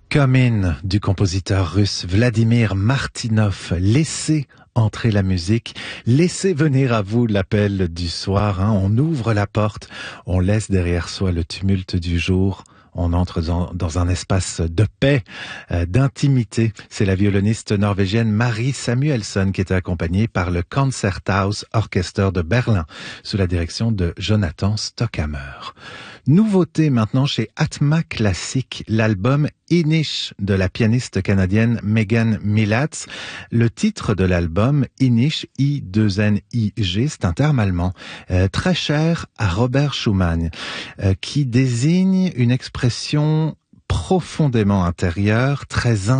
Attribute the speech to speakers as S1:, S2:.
S1: Come In du compositeur russe Vladimir Martynov. Laissez entrer la musique, laissez venir à vous l'appel du soir. On ouvre la porte, on laisse derrière soi le tumulte du jour. On entre dans un espace de paix, d'intimité. C'est la violoniste norvégienne Marie Samuelsson qui est accompagnée par le Concerthaus Orchester de Berlin sous la direction de Jonathan Stockhammer. Nouveauté maintenant chez Atma Classic, l'album Inish de la pianiste canadienne Megan Milatz. Le titre de l'album, Inish, I-2-N-I-G, c'est un terme allemand, très cher à Robert Schumann, qui désigne une expression profondément intérieure, très